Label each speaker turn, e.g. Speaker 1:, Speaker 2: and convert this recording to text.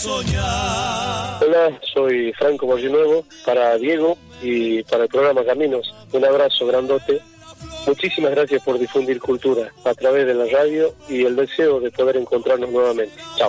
Speaker 1: Hola, soy Franco Barrinuevo, para Diego y para el programa Caminos. Un abrazo grandote. Muchísimas gracias por difundir cultura a través de la radio y el deseo de poder encontrarnos nuevamente. Chao.